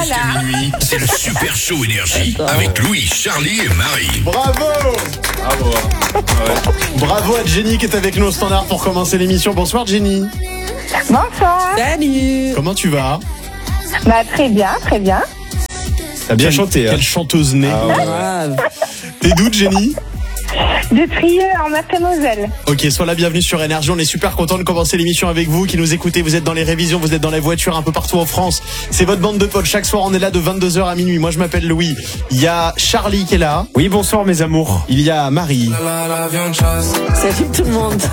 Jusqu'à minuit, c'est le Super Show Énergie avec Louis, Charlie et Marie. Bravo. Bravo à Jenny qui est avec nous au standard pour commencer l'émission. Bonsoir Jenny. Bonsoir. Salut. Comment tu vas? Très bien, très bien. T'as bien chanté, hein. Quelle chanteuse née. Grave. T'es d'où Jenny? De Trieux en Meurthe-et-Moselle. Ok, sois la bienvenue sur Énergie. On est super content de commencer l'émission avec vous qui nous écoutez. Vous êtes dans les révisions, vous êtes dans les voitures un peu partout en France. C'est votre bande de potes. Chaque soir, on est là de 22h à minuit. Moi, je m'appelle Louis. Il y a Charlie qui est là. Oui, bonsoir mes amours. Il y a Marie. Salut tout le monde.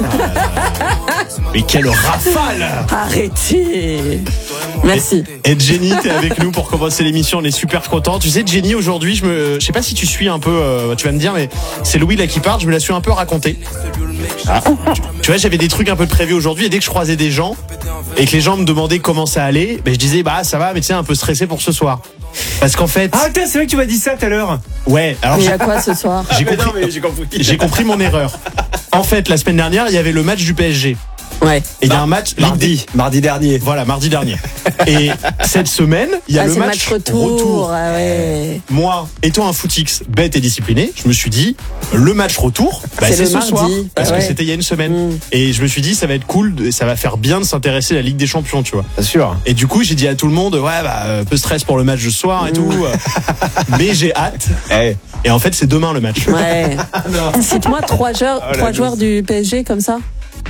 Mais quelle rafale! Arrêtez. Merci. Et Jenny, t'es avec nous pour commencer l'émission. On est super content. Tu sais, Jenny, aujourd'hui, je sais pas si tu suis un peu, tu vas me dire, mais c'est Louis là qui parle. Je me la suis un peu raconté. Ah. Tu vois, j'avais des trucs un peu prévus aujourd'hui et dès que je croisais des gens et que les gens me demandaient comment ça allait, ben je disais bah ça va, mais tu sais un peu stressé pour ce soir. Parce qu'en fait. Ah putain, c'est vrai que tu m'as dit ça tout à l'heure. Ouais. Alors Mais il y a quoi ce soir? j'ai compris mon erreur. En fait, la semaine dernière, il y avait le match du PSG. Ouais. Et il y a un match mardi dernier. Voilà, mardi dernier. Et cette semaine, il y a le c'est match retour. Ah ouais. Moi, étant un footix bête et discipliné, je me suis dit le match retour, c'est le ce mardi. soir parce que Ouais. c'était il y a une semaine. Et je me suis dit ça va être cool, ça va faire bien de s'intéresser à la Ligue des Champions, tu vois. Bien sûr. Et du coup, j'ai dit à tout le monde un peu stress pour le match de ce soir et tout, mais j'ai hâte. Et en fait, c'est demain le match. Ouais. Cite-moi trois joueurs du PSG comme ça.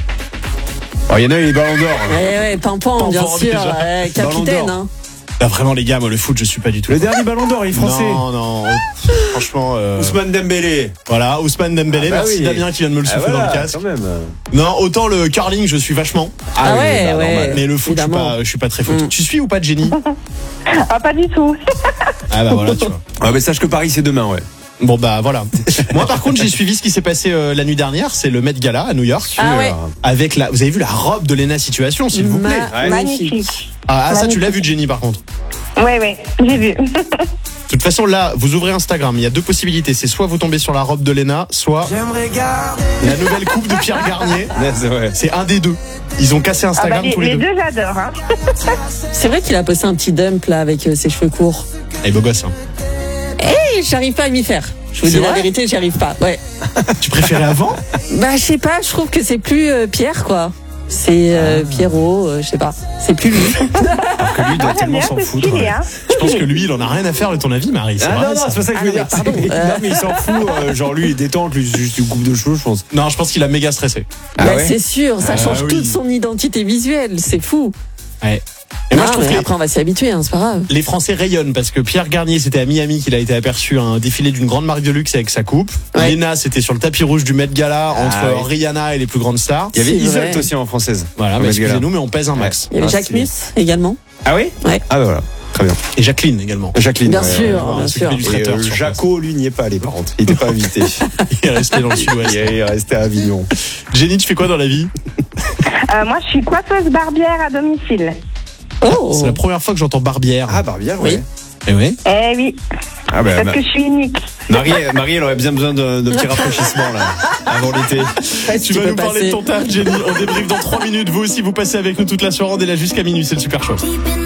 Il y en a eu les ballons d'or. Ouais, Pampan, bien sûr. déjà. Capitaine. Ballon Hein. Bah vraiment les gars, moi le foot, je suis pas du tout. Le dernier ballon d'or, il est français. Non, franchement. Ousmane Dembélé. Voilà, Ousmane Dembélé. Merci oui. Damien qui vient de me le souffler dans le casque. Quand même. Non, autant le curling, je suis vachement. Ah ouais, ouais. Mais le foot, je suis pas très foot. Tu suis ou pas, Jenny? Ah, pas du tout. Ah bah voilà, tu vois. Ah mais sache que Paris c'est demain, ouais. Bon bah voilà. Moi par contre, j'ai suivi ce qui s'est passé la nuit dernière. C'est le Met Gala à New York. Ah ouais. Avec vous avez vu la robe de Lena Situation, s'il vous plaît. Magnifique. Ah ça, tu l'as vu, Jenny, par contre. Oui, j'ai vu. De toute façon, là, vous ouvrez Instagram. Il y a deux possibilités. C'est soit vous tombez sur la robe de Lena, soit la nouvelle coupe de Pierre Garnier. C'est un des deux. Ils ont cassé Instagram tous les deux. Les deux, j'adore. Hein. C'est vrai qu'il a posté un petit dump là avec ses cheveux courts. Et beau gosse, hein. J'arrive pas à m'y faire. Je vous C'est dis la vrai vérité, j'y arrive pas. Ouais. Tu préférais avant? Bah je sais pas, je trouve que c'est plus Pierre quoi. C'est Pierrot, je sais pas. C'est plus lui. Alors que lui, il doit tellement s'en foutre. Stylé, hein. Je pense que lui, il en a rien à faire de ton avis, Marie. C'est vrai, non, c'est pas ça que je veux dire. pardon. Non, mais il s'en fout. Genre lui, il détente, lui, juste une coupe de cheveux, je pense. Non, je pense qu'il a méga stressé. Bah, c'est sûr, ça change oui. toute son identité visuelle, c'est fou. Ouais. Et moi, je trouve mais que après on va s'y habituer, hein, c'est pas grave. les Français rayonnent parce que Pierre Garnier, c'était à Miami qu'il a été aperçu un défilé d'une grande marque de luxe avec sa coupe. Ouais. Lena, c'était sur le tapis rouge du Met Gala entre Rihanna et les plus grandes stars. Il y avait C'est Isolt vrai. aussi en française. Voilà, Au bah, Met Gala. excusez-nous, mais on pèse un max. Il y avait Ah, Jacques stylé. Mus également. Ah oui? Ouais. Ah bah voilà. Très bien. Et Jacqueline également. Jacqueline. Bien ouais, sûr, ouais, bien ouais. sûr. Du Et traiteur sur Jaco, lui, n'y est pas allé par contre. Il n'était pas invité. Il est resté dans le sud-ouest. Il est resté à Avignon. Jenny, tu fais quoi dans la vie? Moi, je suis coiffeuse barbière à domicile. Oh. C'est la première fois que j'entends barbière. Ah, Barbière, Oui. ouais. Eh oui. Eh oui, Ah bah, parce que je suis unique. Marie, elle aurait bien besoin de petit rafraîchissement là, avant l'été. Tu vas nous parler de ton taf, Jenny. On débriefe dans 3 minutes. Vous aussi, vous passez avec nous toute la soirée. On est là jusqu'à minuit. C'est le Super Show.